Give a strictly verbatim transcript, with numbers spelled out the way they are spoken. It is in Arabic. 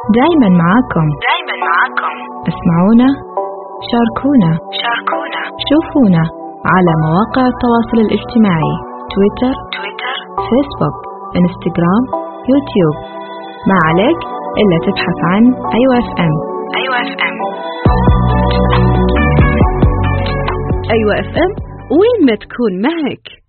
دايما معاكم دايما معاكم. اسمعونا، شاركونا شاركونا، شوفونا على مواقع التواصل الاجتماعي تويتر تويتر، فيسبوك انستغرام يوتيوب. ما عليك إلا تبحث عن أيوة اف ام. أيوة اف ام. أيوة اف ام، وين ما تكون معك.